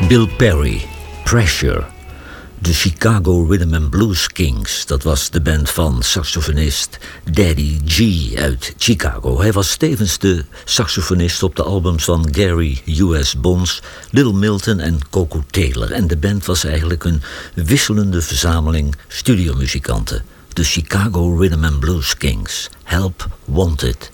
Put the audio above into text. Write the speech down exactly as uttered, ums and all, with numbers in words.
Bill Perry, Pressure. De Chicago Rhythm and Blues Kings, dat was de band van saxofonist Daddy G uit Chicago. Hij was tevens de saxofonist op de albums van Gary U S Bonds, Little Milton en Coco Taylor. En de band was eigenlijk een wisselende verzameling studiomuzikanten. De Chicago Rhythm and Blues Kings, Help Wanted.